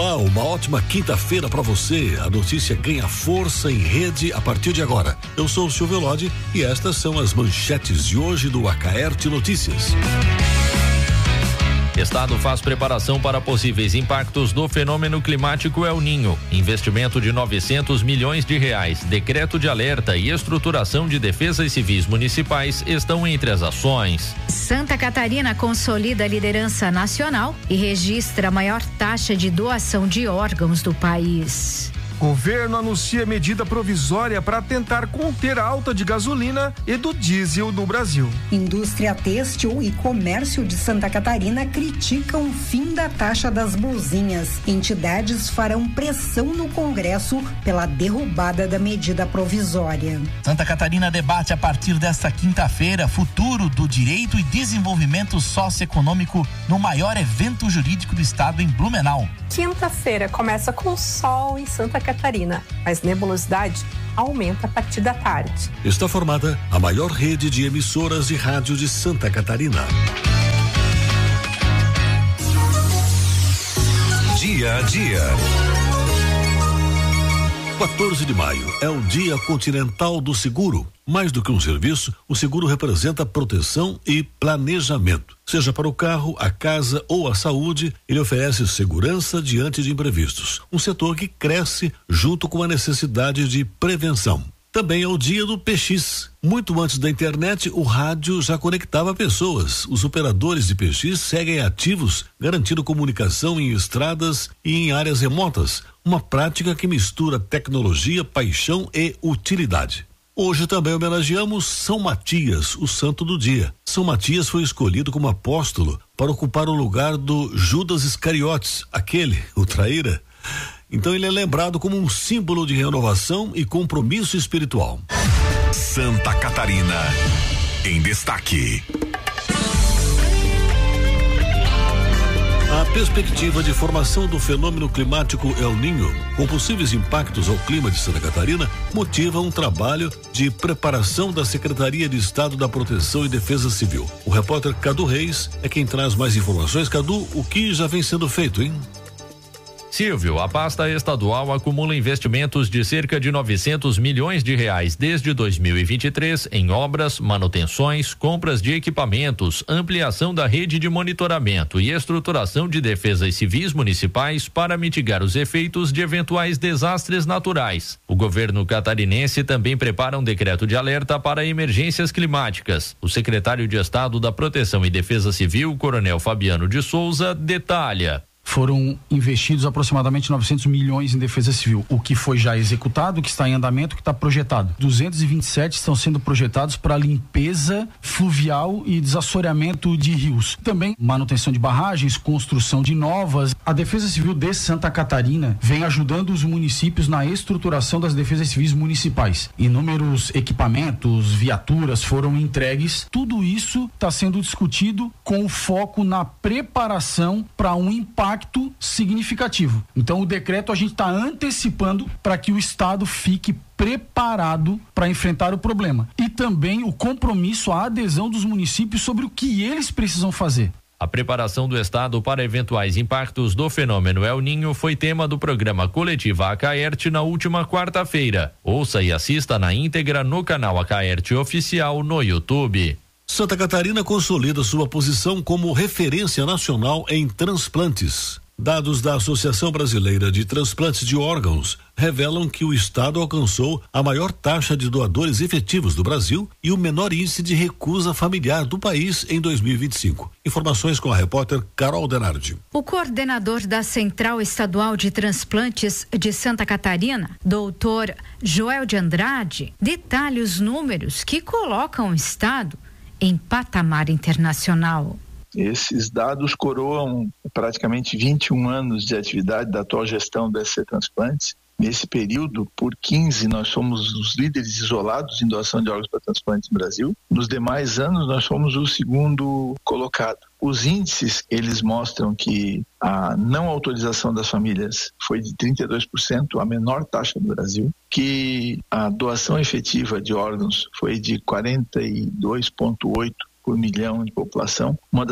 Olá, uma ótima quinta-feira para você. A notícia ganha força em rede a partir de agora. Eu sou o Silvio Lodi e estas são as manchetes de hoje do Acaerte Notícias. Estado faz preparação para possíveis impactos do fenômeno climático El Ninho. Investimento de 900 milhões de reais. Decreto de alerta e estruturação de defesas civis municipais estão entre as ações. Santa Catarina consolida a liderança nacional e registra a maior taxa de doação de órgãos do país. Governo anuncia medida provisória para tentar conter a alta de gasolina e do diesel no Brasil. Indústria têxtil e comércio de Santa Catarina criticam o fim da taxa das blusinhas. Entidades farão pressão no Congresso pela derrubada da medida provisória. Santa Catarina debate a partir desta quinta-feira futuro do direito e desenvolvimento socioeconômico no maior evento jurídico do estado em Blumenau. Quinta-feira começa com sol em Santa Catarina, mas nebulosidade aumenta a partir da tarde. Está formada a maior rede de emissoras de rádio de Santa Catarina. Dia a dia. 14 de maio é o Dia Continental do Seguro. Mais do que um serviço, o seguro representa proteção e planejamento. Seja para o carro, a casa ou a saúde, ele oferece segurança diante de imprevistos. Um setor que cresce junto com a necessidade de prevenção. Também é o dia do PX. Muito antes da internet, o rádio já conectava pessoas. Os operadores de PX seguem ativos, garantindo comunicação em estradas e em áreas remotas. Uma prática que mistura tecnologia, paixão e utilidade. Hoje também homenageamos São Matias, o santo do dia. São Matias foi escolhido como apóstolo para ocupar o lugar do Judas Iscariotes, o traíra. Então ele é lembrado como um símbolo de renovação e compromisso espiritual. Santa Catarina, em destaque. A perspectiva de formação do fenômeno climático El Ninho, com possíveis impactos ao clima de Santa Catarina, motiva um trabalho de preparação da Secretaria de Estado da Proteção e Defesa Civil. O repórter Cadu Reis é quem traz mais informações. Cadu, o que já vem sendo feito, hein? Silvio, a pasta estadual acumula investimentos de cerca de 900 milhões de reais desde 2023 em obras, manutenções, compras de equipamentos, ampliação da rede de monitoramento e estruturação de defesas civis municipais para mitigar os efeitos de eventuais desastres naturais. O governo catarinense também prepara um decreto de alerta para emergências climáticas. O secretário de Estado da Proteção e Defesa Civil, Coronel Fabiano de Souza, detalha. Foram investidos aproximadamente 900 milhões em defesa civil, o que foi já executado, o que está em andamento, o que está projetado. 227 estão sendo projetados para limpeza fluvial e desassoreamento de rios. Também manutenção de barragens, construção de novas. A Defesa Civil de Santa Catarina vem ajudando os municípios na estruturação das defesas civis municipais. Inúmeros equipamentos, viaturas foram entregues. Tudo isso está sendo discutido com foco na preparação para um impacto significativo. Então o decreto a gente está antecipando para que o Estado fique preparado para enfrentar o problema. E também o compromisso, a adesão dos municípios sobre o que eles precisam fazer. A preparação do Estado para eventuais impactos do fenômeno El Ninho foi tema do programa Coletiva Acaerte na última quarta-feira. Ouça e assista na íntegra no canal Acaerte Oficial no YouTube. Santa Catarina consolida sua posição como referência nacional em transplantes. Dados da Associação Brasileira de Transplantes de Órgãos revelam que o estado alcançou a maior taxa de doadores efetivos do Brasil e o menor índice de recusa familiar do país em 2025. Informações com a repórter Carol Denardi. O coordenador da Central Estadual de Transplantes de Santa Catarina, doutor Joel de Andrade, detalha os números que colocam o estado em patamar internacional. Esses dados coroam praticamente 21 anos de atividade da atual gestão da SC Transplantes. Nesse período, por 15, nós somos os líderes isolados em doação de órgãos para transplantes no Brasil. Nos demais anos, nós fomos o segundo colocado. Os índices, eles mostram que a não autorização das famílias foi de 32%, a menor taxa do Brasil, que a doação efetiva de órgãos foi de 42,8 por milhão de população, uma